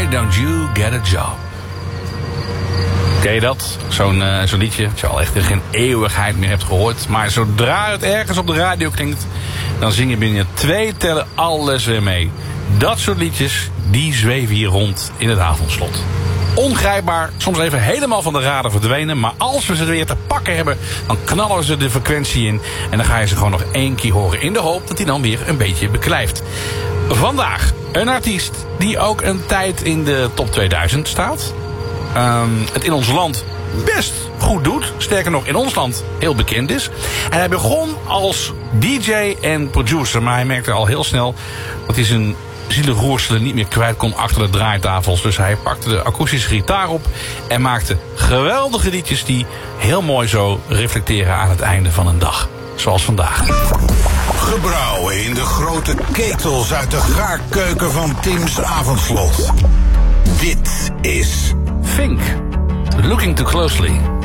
Why don't you get a job? Ken je dat? Zo'n liedje dat je al echt in geen eeuwigheid meer hebt gehoord. Maar zodra het ergens op de radio klinkt, dan zing je binnen 2 tellen alles weer mee. Dat soort liedjes, die zweven hier rond in het avondslot. Ongrijpbaar, soms even helemaal van de radar verdwenen. Maar als we ze weer te pakken hebben, dan knallen we ze de frequentie in. En dan ga je ze gewoon nog 1 keer horen. In de hoop dat hij dan weer een beetje beklijft. Vandaag een artiest die ook een tijd in de top 2000 staat. Het in ons land best goed doet. Sterker nog, in ons land heel bekend is. En hij begon als DJ en producer. Maar hij merkte al heel snel dat hij zijn zielenroerselen niet meer kwijt kon achter de draaitafels. Dus hij pakte de akoestische gitaar op en maakte geweldige liedjes die heel mooi zo reflecteren aan het einde van een dag. Zoals vandaag. Gebrouwen in de grote ketels uit de gaarkeuken van Tim's avondslot. Dit is Fink, Looking Too Closely.